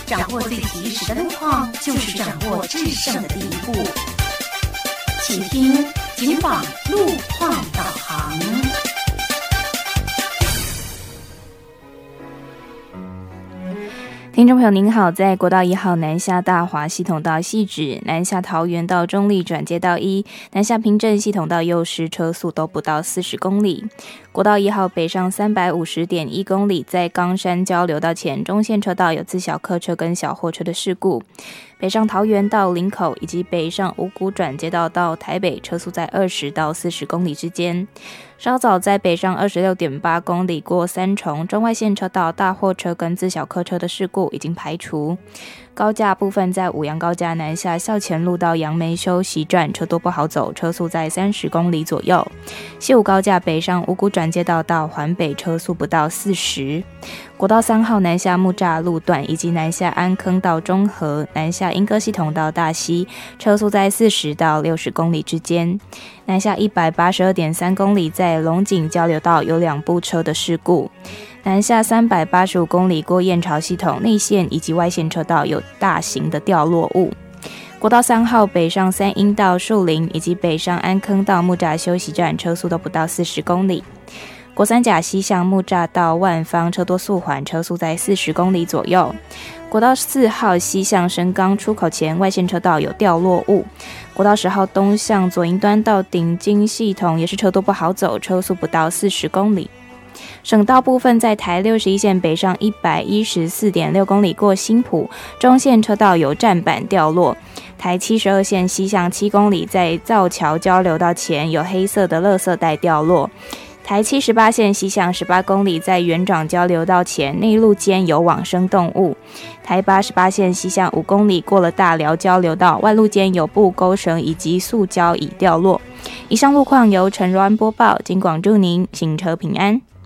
掌握最及时的路况，就是掌握制胜的第一步。请听警网路况导航。 听众朋友您好，在国道1号南下大华系统到汐止，南下桃园到中坜转接道1，南下平镇系统到幼师，车速都不到40公里。国道1号北上 350.1 公里，在冈山交流道前中线车道有自小客车跟小货车的事故。北上桃园到林口以及北上五股转接道到台北，车速在20到40公里之间。稍早在北上 26.8 公里过三重中外线车道大货车跟自小客车的事故已经排除。高架部分在五杨高架南下校前路到杨梅休息站，车多不好走，车速在30公里左右。西武高架北上五股转接道到环北，车速不到40。国道3号南下木栅路段以及南下安坑到中和，南下莺歌系统到大溪，车速在40到60公里之间。南下 182.3 公里，在龙井交流道有2部车的事故。南下385公里过燕巢系统，内线以及外线车道有大型的掉落物。国道3号北上三鶯到树林以及北上安坑到木栅休息站，车速都不到40公里。国三甲西向木栅到万方，车多速缓，车速在40公里左右。国道4号西向神冈出口前，外线车道有掉落物。国道10号东向左营端到顶金系统也是车多不好走，车速不到40公里。省道部分在台61线北上 114.6 公里过新埔，中线车道有站板掉落。台72线西向7公里，在造桥交流道前有黑色的垃圾袋掉落。台78线西向18公里，在园长交流道前内路间有往生动物。台88线西向5公里，过了大寮交流道，外路间有布钩绳以及塑胶椅掉落。以上路况由陈若安播报，警广祝您行车平安。